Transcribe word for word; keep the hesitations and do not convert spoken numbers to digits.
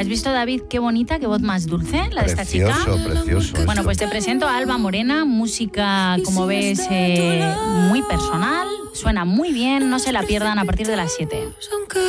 ¿Has visto, David, qué bonita, qué voz más dulce la de esta chica? Precioso, precioso. Bueno, esto. pues te presento a Alba Morena, música, como ves, eh, muy personal, suena muy bien, no se la pierdan a partir de las siete.